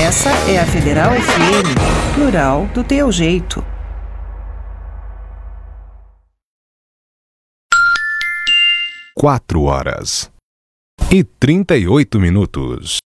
Essa é a Federal FM, plural do teu jeito. 4 horas e 38 minutos.